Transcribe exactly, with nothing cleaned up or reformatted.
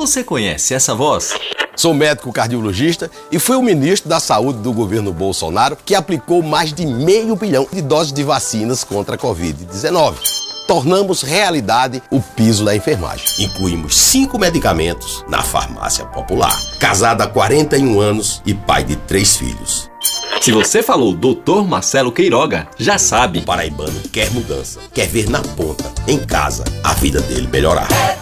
Você conhece essa voz? Sou médico cardiologista e fui o ministro da Saúde do governo Bolsonaro que aplicou mais de meio bilhão de doses de vacinas contra a covid dezenove. Tornamos realidade o piso da enfermagem. Incluímos cinco medicamentos na farmácia popular. Casado há quarenta e um anos e pai de três filhos. Se você falou doutor Marcelo Queiroga, já sabe. O paraibano quer mudança, quer ver na ponta, em casa, a vida dele melhorar.